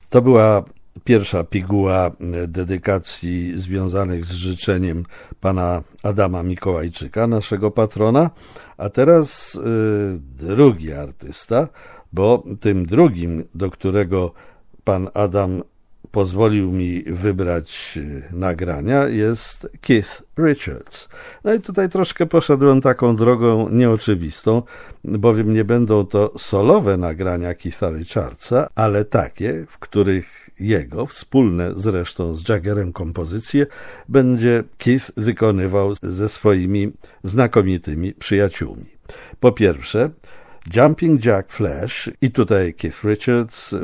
To była pierwsza piguła dedykacji związanych z życzeniem pana Adama Mikołajczyka, naszego patrona, a teraz drugi artysta, bo tym drugim, do którego pan Adam pozwolił mi wybrać nagrania, jest Keith Richards. No i tutaj troszkę poszedłem taką drogą nieoczywistą, bowiem nie będą to solowe nagrania Keitha Richardsa, ale takie, w których jego, wspólne zresztą z Jaggerem kompozycje, będzie Keith wykonywał ze swoimi znakomitymi przyjaciółmi. Po pierwsze, Jumping Jack Flash i tutaj Keith Richards